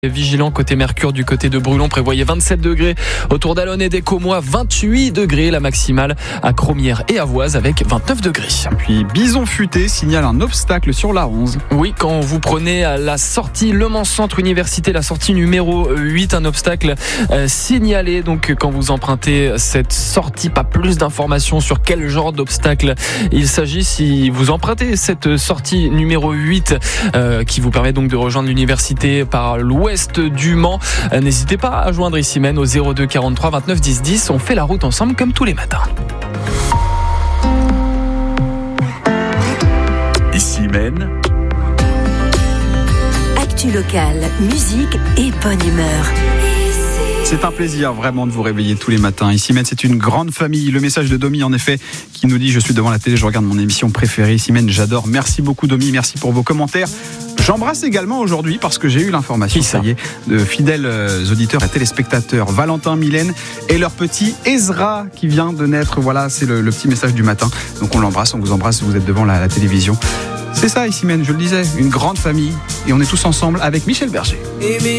Vigilant côté Mercure, du côté de Brulon, prévoyez 27 degrés autour d'Allonne et des Commois, 28 degrés la maximale à Cromières et à Voise avec 29 degrés. Puis Bison Futé signale un obstacle sur la 11. Oui, quand vous prenez la sortie Le Mans Centre Université, la sortie numéro 8, un obstacle signalé. Donc quand vous empruntez cette sortie, pas plus d'informations sur quel genre d'obstacle il s'agit. Si vous empruntez cette sortie numéro 8 qui vous permet donc de rejoindre l'université par l'ouest du Mans, n'hésitez pas à joindre Issimène au 02 43 29 10 10. On fait la route ensemble comme tous les matins. Issimène. Actu locale, musique et bonne humeur. C'est un plaisir vraiment de vous réveiller tous les matins. Issimène, c'est une grande famille. Le message de Domi, en effet, qui nous dit « Je suis devant la télé, je regarde mon émission préférée. Issimène, j'adore. » Merci beaucoup Domi, merci pour vos commentaires. J'embrasse également aujourd'hui, parce que j'ai eu l'information, ça y est, de fidèles auditeurs et téléspectateurs, Valentin, Mylène et leur petit Ezra qui vient de naître. Voilà, c'est le petit message du matin. Donc on l'embrasse, on vous embrasse, vous êtes devant la télévision. C'est ça Issimène, je le disais, une grande famille. Et on est tous ensemble avec Michel Berger.